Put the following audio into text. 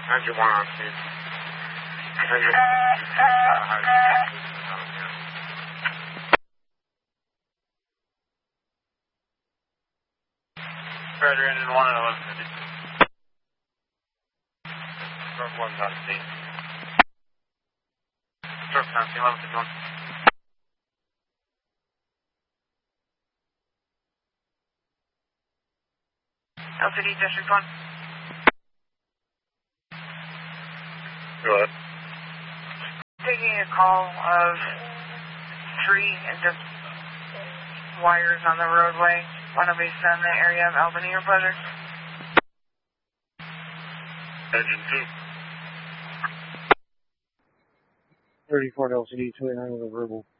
101 on speed. Predator engine 1 at 1150. Truck 1's on speed. Truck's on speed, 1151. LCD District 1. Go ahead. Taking a call of 3 and just wires on the roadway. One of these in the area of Albany or Pleasure. Engine 2. 34 LCD 29 with a verbal.